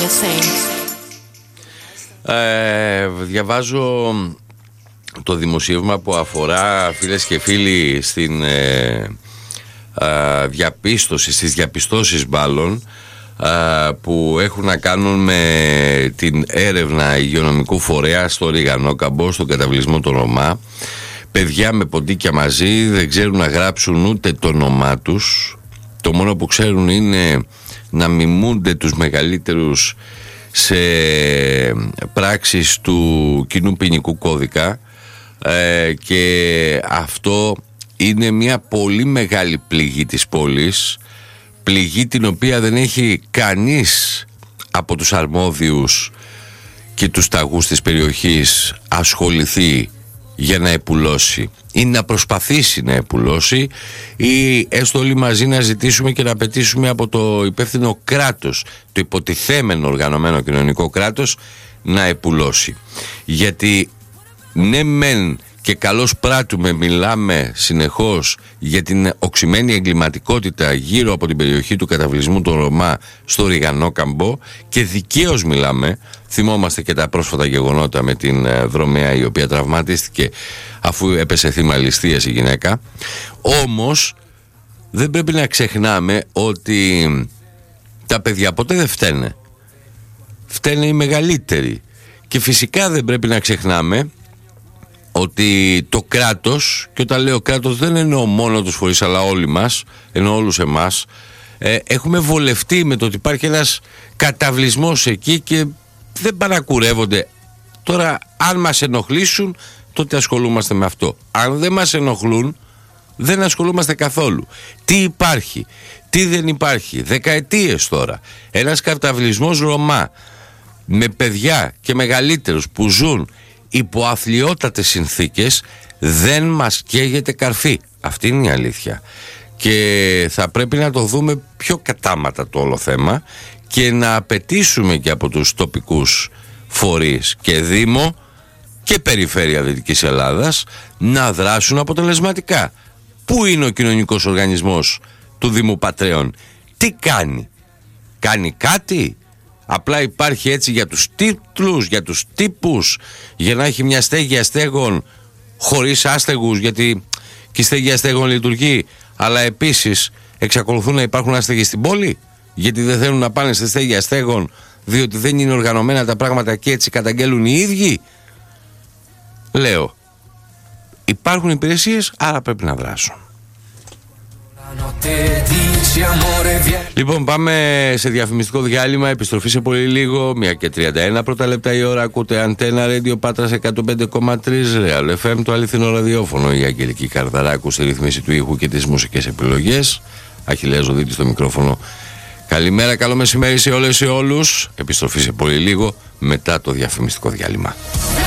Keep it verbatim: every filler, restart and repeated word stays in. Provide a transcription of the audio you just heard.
Ε, διαβάζω το δημοσίευμα που αφορά, φίλες και φίλοι, στην ε, ε, διαπίστωση, στις διαπιστώσεις μάλλον, ε, που έχουν να κάνουν με την έρευνα υγειονομικού φορέα στο Ριγανόκαμπο, στον καταβλισμό των Ρωμά. Παιδιά με ποντίκια μαζί, δεν ξέρουν να γράψουν ούτε το όνομά τους. Το μόνο που ξέρουν είναι να μιμούνται τους μεγαλύτερους σε πράξεις του κοινού ποινικού κώδικα, ε, και αυτό είναι μια πολύ μεγάλη πληγή της πόλης, πληγή την οποία δεν έχει κανείς από τους αρμόδιους και τους ταγούς της περιοχής ασχοληθεί για να επουλώσει ή να προσπαθήσει να επουλώσει, ή έστω όλοι μαζί να ζητήσουμε και να απαιτήσουμε από το υπεύθυνο κράτος, το υποτιθέμενο οργανωμένο κοινωνικό κράτος, να επουλώσει. Γιατί ναι μεν και καλώς πράττουμε, μιλάμε συνεχώς για την οξυμένη εγκληματικότητα γύρω από την περιοχή του καταβλισμού των Ρωμά στο Ριγανόκαμπο, και δικαίως μιλάμε. Θυμόμαστε και τα πρόσφατα γεγονότα με την δρομέα η οποία τραυματίστηκε αφού έπεσε θύμα ληστείας η γυναίκα. Όμως δεν πρέπει να ξεχνάμε ότι τα παιδιά ποτέ δεν φταίνε. Φταίνε οι μεγαλύτεροι. Και φυσικά δεν πρέπει να ξεχνάμε ότι το κράτος, και όταν λέω κράτος δεν εννοώ μόνο τους φορείς αλλά όλοι μας, εννοώ όλους εμάς, ε, έχουμε βολευτεί με το ότι υπάρχει ένας καταβλισμός εκεί και δεν παρακουρεύονται. Τώρα αν μας ενοχλήσουν τότε ασχολούμαστε με αυτό. Αν δεν μας ενοχλούν δεν ασχολούμαστε καθόλου. Τι υπάρχει, τι δεν υπάρχει. Δεκαετίες τώρα ένας καταβλισμός Ρωμά με παιδιά και μεγαλύτερους που ζουν υπό αθλιότατες συνθήκες δεν μας καίγεται καρφί. Αυτή είναι η αλήθεια. Και θα πρέπει να το δούμε πιο κατάματα το όλο θέμα και να απαιτήσουμε και από τους τοπικούς φορείς και Δήμο και Περιφέρεια Δυτικής Ελλάδας να δράσουν αποτελεσματικά. Πού είναι ο κοινωνικός οργανισμός του Δήμου Πατρέων? Τι κάνει? Κάνει κάτι? Απλά υπάρχει έτσι για τους τίτλους, για τους τύπους, για να έχει μια στέγη αστέγων χωρίς άστεγους, γιατί και η στέγη αστέγων λειτουργεί, αλλά επίσης εξακολουθούν να υπάρχουν άστεγοι στην πόλη, γιατί δεν θέλουν να πάνε στη στέγη αστέγων διότι δεν είναι οργανωμένα τα πράγματα και έτσι καταγγέλουν οι ίδιοι. Λέω, υπάρχουν υπηρεσίες, άρα πρέπει να δράσουν. Λοιπόν, πάμε σε διαφημιστικό διάλειμμα. Επιστροφή σε πολύ λίγο. Μία και τριάντα ένα πρώτα λεπτά η ώρα. Ακούτε Αντένα Radio Πάτρας εκατόν πέντε κόμμα τρία Real εφ εμ, το αληθινό ραδιόφωνο. Η Αγγελική Καρδαράκου στη ρύθμιση του ήχου και τις μουσικές επιλογές. Αχιλλέας Ζωδίτης στο μικρόφωνο. Καλημέρα, καλό μεσημέρι σε όλες και όλους. Επιστροφή σε πολύ λίγο μετά το διαφημιστικό διάλειμμα.